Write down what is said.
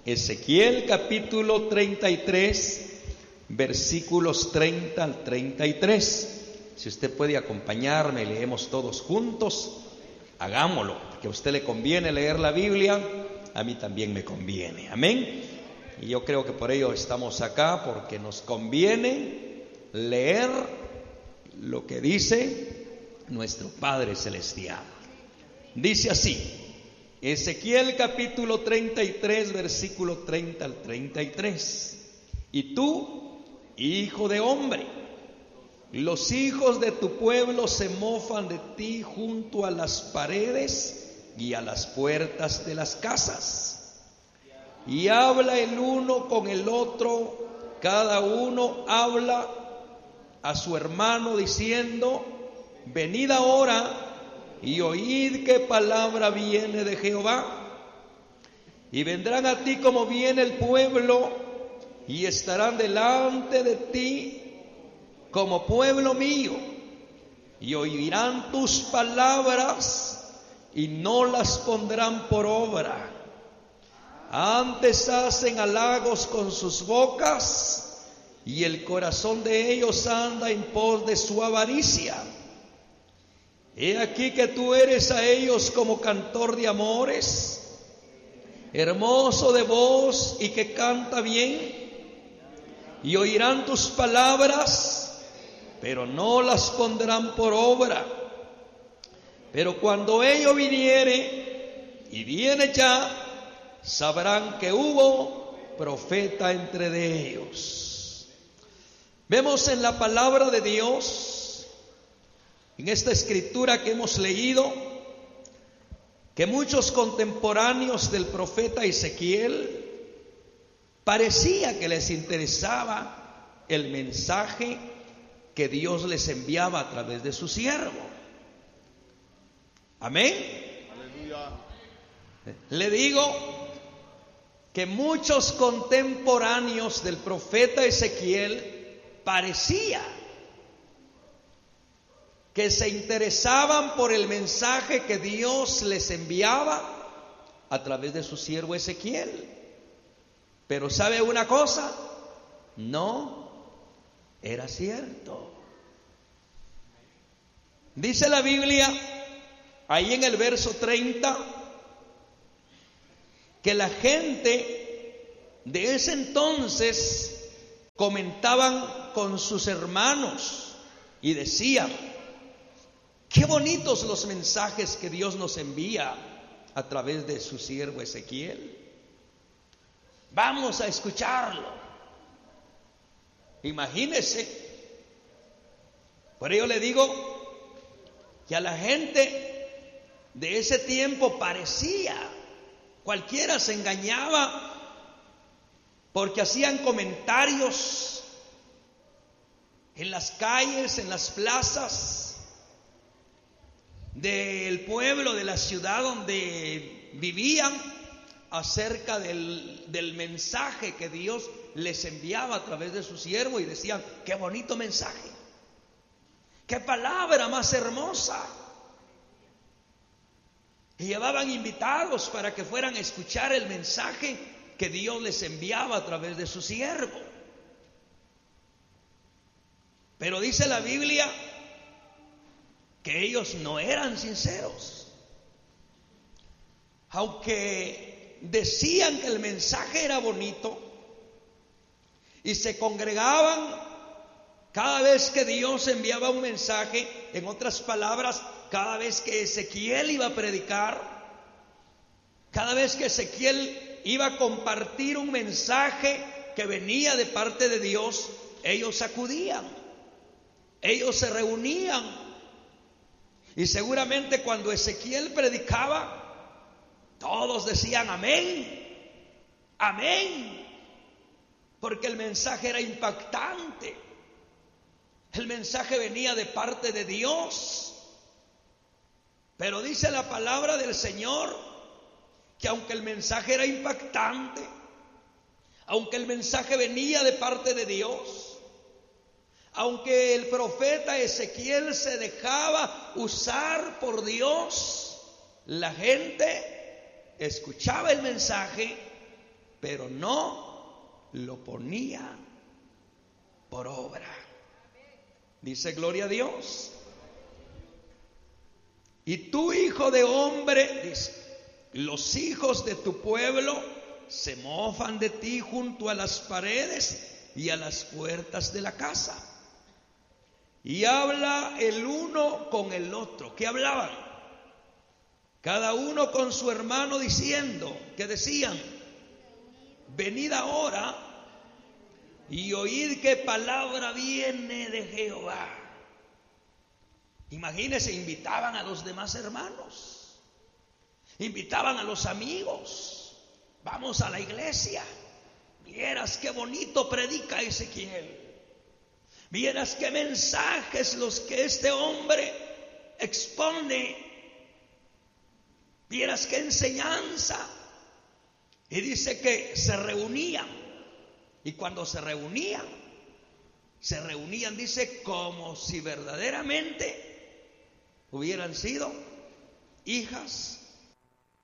Ezequiel capítulo 33, versículos 30 al 33. Si usted puede acompañarme, leemos todos juntos. Hagámoslo, porque a usted le conviene leer la Biblia, a mí también me conviene. Amén. Y yo creo que por ello estamos acá, porque nos conviene leer lo que dice nuestro Padre Celestial. Dice así, Ezequiel capítulo 33, versículo 30 al 33. Y tú, hijo de hombre, los hijos de tu pueblo se mofan de ti junto a las paredes y a las puertas de las casas. Y habla el uno con el otro, cada uno habla a su hermano diciendo: venid ahora y oíd qué palabra viene de Jehová. Y vendrán a ti como viene el pueblo, y estarán delante de ti como pueblo mío, y oirán tus palabras y no las pondrán por obra. Antes hacen halagos con sus bocas, y el corazón de ellos anda en pos de su avaricia. He aquí que tú eres a ellos como cantor de amores, hermoso de voz y que canta bien, y oirán tus palabras, pero no las pondrán por obra. Pero cuando ello viniere, y viene ya, sabrán que hubo profeta entre de ellos. Vemos en la palabra de Dios, en esta escritura que hemos leído, que muchos contemporáneos del profeta Ezequiel parecía que les interesaba el mensaje que Dios les enviaba a través de su siervo. Amén. Aleluya. Le digo que muchos contemporáneos del profeta Ezequiel parecía que se interesaban por el mensaje que Dios les enviaba a través de su siervo Ezequiel. Pero ¿sabe una cosa? No era cierto. Dice la Biblia, ahí en el verso 30, que la gente de ese entonces comentaban con sus hermanos y decían: qué bonitos los mensajes que Dios nos envía a través de su siervo Ezequiel. Vamos a escucharlo. Imagínese. Por ello le digo que a la gente de ese tiempo parecía, cualquiera se engañaba, porque hacían comentarios en las calles, en las plazas del pueblo, de la ciudad donde vivían, acerca del mensaje que Dios les enviaba a través de su siervo, y decían: qué bonito mensaje, qué palabra más hermosa. Y llevaban invitados para que fueran a escuchar el mensaje que Dios les enviaba a través de su siervo. Pero dice la Biblia que ellos no eran sinceros. Aunque decían que el mensaje era bonito y se congregaban cada vez que Dios enviaba un mensaje, en otras palabras, cada vez que Ezequiel iba a predicar, cada vez que Ezequiel iba a compartir un mensaje que venía de parte de Dios, ellos acudían, ellos se reunían. Y seguramente cuando Ezequiel predicaba, todos decían amén, amén, porque el mensaje era impactante. El mensaje venía de parte de Dios. Pero dice la palabra del Señor que aunque el mensaje era impactante, aunque el mensaje venía de parte de Dios, aunque el profeta Ezequiel se dejaba usar por Dios, la gente escuchaba el mensaje, pero no lo ponía por obra. Dice gloria a Dios. Y tú, hijo de hombre, dice, los hijos de tu pueblo se mofan de ti junto a las paredes y a las puertas de la casa. Y habla el uno con el otro. ¿Qué hablaban? Cada uno con su hermano diciendo, ¿qué decían? Venid ahora y oíd qué palabra viene de Jehová. Imagínense, invitaban a los demás hermanos, invitaban a los amigos, vamos a la iglesia, vieras qué bonito predica Ezequiel, vieras qué mensajes los que este hombre expone, vieras qué enseñanza. Y dice que se reunían, y cuando se reunían, dice, como si verdaderamente hubieran sido hijas